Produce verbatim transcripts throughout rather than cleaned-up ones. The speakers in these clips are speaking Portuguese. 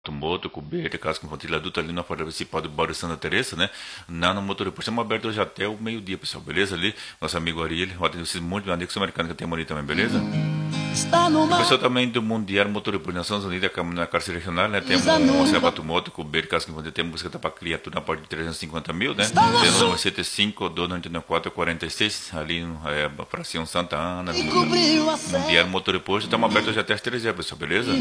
moto, coberta, casco com ventilador, tá ali na porta principal do bairro Santa Teresa, né? Na no motor, depois estamos abertos hoje até o meio-dia, pessoal, beleza? Ali, nosso amigo Ariel, roda esses monte de amigos americanos que tem ali também, beleza? O pessoal também do Mundial Motor por Nações Unidas, na Cárcere Regional, né? Temos um sapato moto, coberta, casco com ventilador, tem música para criatura na parte de trezentos e cinquenta mil, né? Temos um setenta e cinco, dois nove quatro, quarenta e seis, ali é, Pracinha Santa Ana, Mundial Motor por estamos abertos hoje até as treze horas, pessoal, beleza?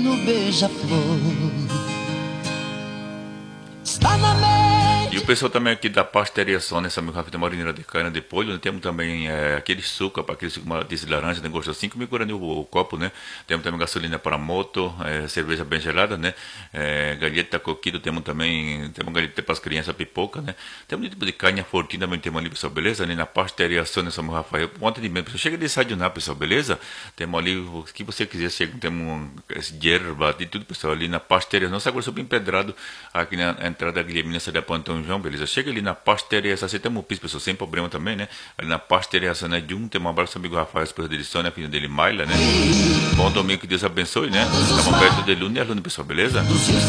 E o pessoal também aqui da pasteurização, nessa minha café de marineira de cana de polho, né? Temos também é, aquele suco, aquele suco de laranja, né? Gosto cinco mil guarani o, o copo, né? Temos também gasolina para moto, é, cerveja bem gelada, né? É, galheta coquito, temos também, temos galheta para as crianças, pipoca, né? Temos um tipo de carne fortinha também, temos ali, pessoal, beleza? Ali na pasteurização, nessa minha Rafael, ontem de mesmo, pessoal, chega de desayunar, pessoal, beleza? Temos ali o que você quiser, chega, temos um, erva, de tudo, pessoal, ali na pasteurização, nossa, agora sobre empedrado, aqui na entrada da Guilhermina, da Pantão João, beleza? Chega ali na pasteurização, você tem um piso, pessoal, sem problema também, né? Ali na pasteurização, né? De um, tem um abraço amigo Rafael, esposa dele, Sônia, filho dele, Maila, né? Bom domingo, que Deus abençoe, né? Estamos perto de Luna e aluno, pessoal, beleza?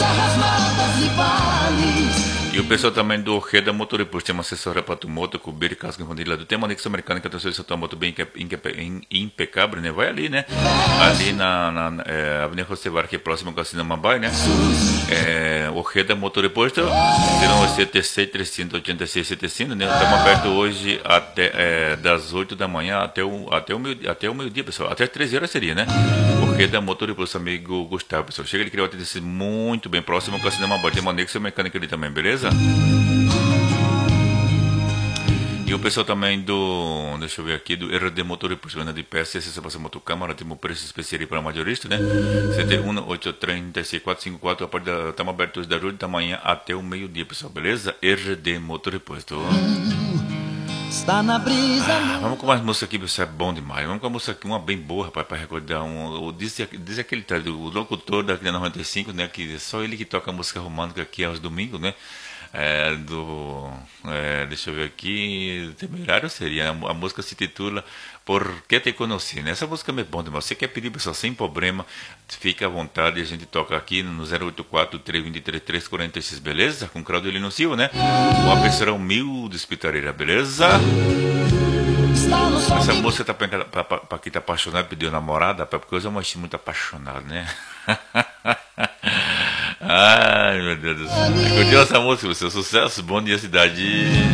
E o pessoal também do Reda Motor Impulso, tem uma assessora para tu moto, coberta, casco com ventilador. Tem uma anexo americana que a tua tua moto bem impecável, né? Vai ali, né? Ali na, na é, Avenida José Var, que é próximo ao Cassino Mambai, né? É, o Reda Motor Impulso, terão setenta e seis, trezentos e oitenta e seis, setecentos, né? Estamos abertos hoje até é, das oito da manhã até o, até o meio-dia, até o meio-dia, pessoal. Até as treze horas seria, né? O Reda Motor Impulso, amigo Gustavo, pessoal. Chega, ele criou atendimento muito bem próximo ao Cassino Mambai. Tem uma anexo mecânica ali também, beleza? E o pessoal também do, deixa eu ver aqui, do R D Motor e Venda de peças, essa vai ser motocâmara, tem um preço especial para majorista, né? sete um oito três seis quatro cinco quatro, estamos abertos da rua da manhã até o meio-dia, pessoal, beleza? R D Motor e Posto. Está na brisa. Ah, vamos com mais música aqui, pessoal, é bom demais. Vamos com uma música aqui, uma bem boa, rapaz, para recordar um. O, diz, diz aquele o locutor da noventa e cinco, né? Que só ele que toca música romântica aqui aos domingos, né? É, do, é, deixa eu ver aqui, Temerário seria, a, a música se titula Por Que Te Conheci, né? Essa música é bom demais, você quer pedir, pessoal, sem problema, fica à vontade, a gente toca aqui no zero oito quatro, três dois três, três quatro seis, beleza? Com Claudio Lino Silva, né? Uma pessoa humilde, espitareira, beleza? Essa música tá para quem tá apaixonado, pediu namorada, porque eu sou muito apaixonado, né? Ai, meu Deus do céu. Curtiu essa música, seu sucesso? Bom dia, cidade.